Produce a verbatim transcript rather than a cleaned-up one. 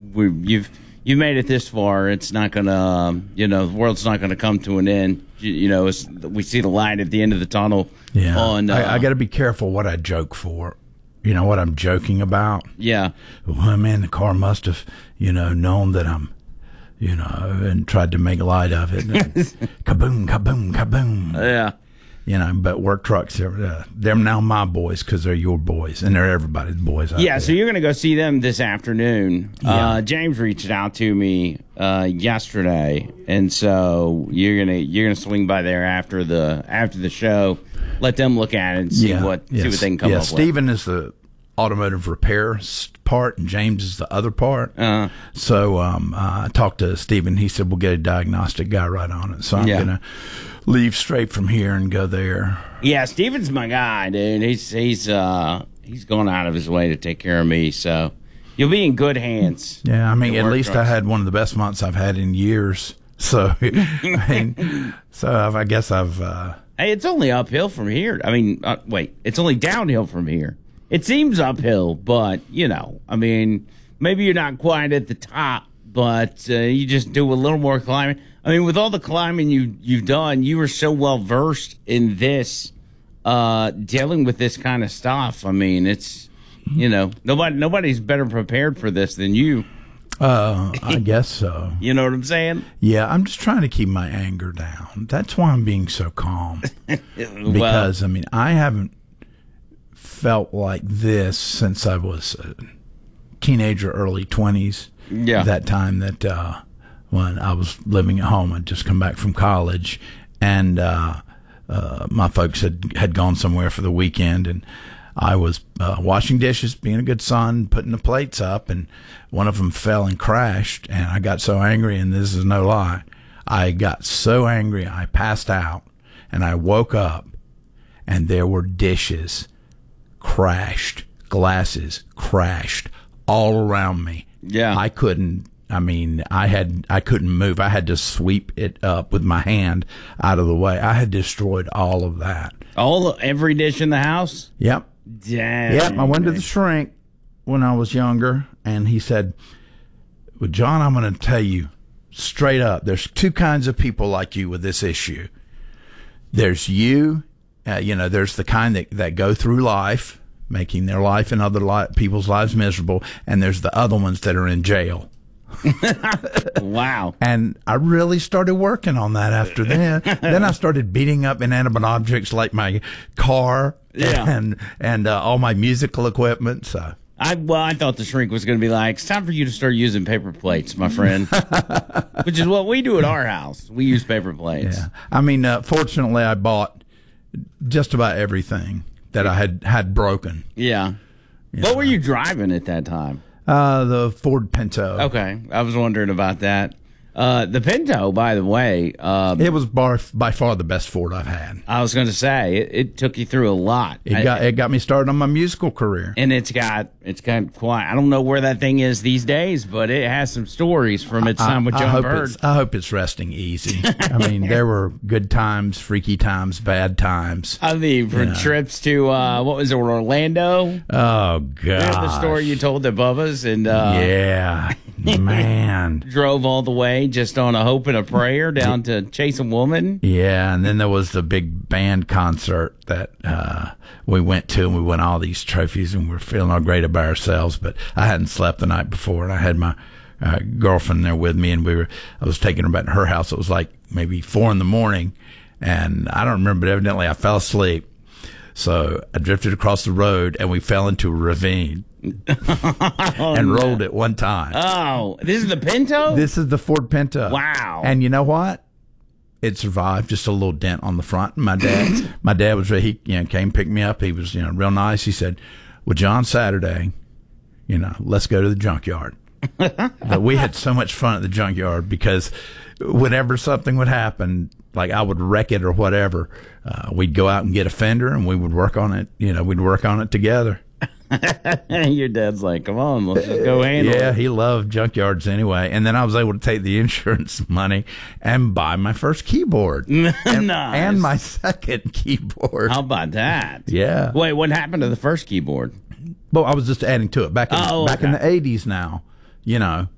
we you've you made it this far. It's not gonna, um, you know, the world's not gonna come to an end. You, you know, it's, we see the light at the end of the tunnel. Yeah, on, uh, I, I got to be careful what I joke for. You know what I'm joking about? Yeah. Well, man, the car must have, you know, known that I'm, you know, and tried to make light of it. Kaboom, kaboom, kaboom. Yeah. You know, but work trucks, they're, uh, they're now my boys because they're your boys, and they're everybody's boys out Yeah, there. so you're going to go see them this afternoon. Yeah. Uh, James reached out to me uh, yesterday, and so you're gonna you're gonna swing by there after the after the show. Let them look at it and see yeah. what yes. see what they can come yeah. up Stephen is the automotive repair s- part, and James is the other part. with. Uh, So um, uh, I talked to Stephen. He said, we'll get a diagnostic guy right on it. So I'm Yeah. going to leave straight from here and go there. yeah, Steven's my guy, dude. He's he's uh, he's going out of his way to take care of me. So you'll be in good hands. Yeah, I mean, Your at work least I trucks. had one of the best months I've had in years. So, I mean, so I've, I guess I've. Uh, Hey, it's only uphill from here. I mean, uh, wait, it's only downhill from here. It seems uphill, but, you know, I mean, maybe you're not quite at the top, but uh, you just do a little more climbing. I mean, with all the climbing you, you've done, you were so well versed in this, uh, dealing with this kind of stuff. I mean, it's, you know, nobody nobody's better prepared for this than you. uh, I guess so. You know what I'm saying? Yeah, I'm just trying to keep my anger down. That's why I'm being so calm. Well, Because, I mean, I haven't felt like this since I was a teenager, early twenties. Yeah. That time that uh, when I was living at home, I'd just come back from college, and uh, uh, my folks had, had gone somewhere for the weekend, and I was uh, washing dishes, being a good son, putting the plates up, and one of them fell and crashed, and I got so angry, and this is no lie, I got so angry I passed out, and I woke up, and there were dishes crashed, glasses crashed all around me. Yeah. I couldn't, I mean, I had, I couldn't move. I had to sweep it up with my hand out of the way. I had destroyed all of that. all every dish in the house? Yep. Dang. Yep. I went to the shrink when I was younger, and he said, well, John, I'm going to tell you straight up, there's two kinds of people like you with this issue. There's you, uh, you know, there's the kind that, that go through life, making their life and other li- people's lives miserable, and there's the other ones that are in jail. Wow. And I really started working on that after then. Then I started beating up inanimate objects like my car Yeah. and and uh, all my musical equipment. So I well, I thought the shrink was going to be like, it's time for you to start using paper plates, my friend. Which is what we do at our house. We use paper plates. yeah, I mean, uh, fortunately, I bought just about everything that I had had broken. Yeah. What were you driving at that time? Uh, the Ford Pinto. Okay, I was wondering about that. Uh, the Pinto, by the way, uh, It was by, by far the best Ford I've had. I was going to say it, it took you through a lot. It got it got me started on my musical career. And it's got it's got quite. I don't know where that thing is these days, but it has some stories from its time with I John hope Bird. it's, I hope it's resting easy. I mean, there were good times, freaky times, bad times. I mean, for Yeah. trips to uh, what was it, Orlando? Oh God! Remember the story you told at Bubba's, and uh, Yeah, man. drove all the way just on a hope and a prayer down to chase a woman. Yeah, and then there was the big band concert that uh, we went to, and we won all these trophies, and we were feeling all great about ourselves. But I hadn't slept the night before, and I had my uh, girlfriend there with me, and we were. I was taking her back to her house. It was like maybe four in the morning, and I don't remember, but evidently I fell asleep. So I drifted across the road, and we fell into a ravine and rolled it one time. Oh, this is the Pinto? This is the Ford Pinto. Wow. And you know what? It survived, just a little dent on the front. My dad, my dad was ready. He, you know, came pick me up. He was, you know, real nice. He said, "Well, John, Saturday, you know, let's go to the junkyard." But we had so much fun at the junkyard because whenever something would happen, like I would wreck it or whatever, uh, we'd go out and get a fender and we would work on it. You know, we'd work on it together. Your dad's like, come on, let's just go handle Yeah, it. he loved junkyards anyway. And then I was able to take the insurance money and buy my first keyboard. and, Nice. and my second keyboard. How about that? Yeah. Wait, what happened to the first keyboard? Well, I was just adding to it. Back in, Oh, back in okay. the eighties now, you know,